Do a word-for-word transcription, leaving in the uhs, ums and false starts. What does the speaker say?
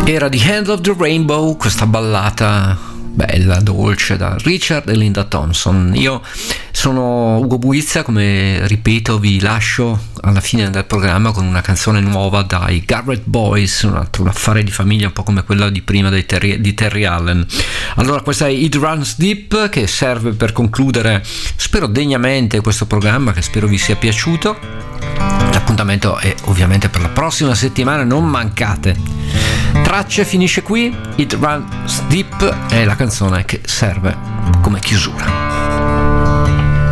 Era The Hand of the Rainbow, questa ballata bella, dolce, da Richard e Linda Thompson. Io sono Ugo Buizza, come ripeto vi lascio alla fine del programma con una canzone nuova dai Garrett Boys, un altro affare di famiglia un po' come quella di prima dei Terry, di Terry Allen. Allora, questa è It Runs Deep, che serve per concludere, spero degnamente, questo programma, che spero vi sia piaciuto. L'appuntamento è ovviamente per la prossima settimana, non mancate. Tracce finisce qui, It Runs Deep è la canzone che serve come chiusura.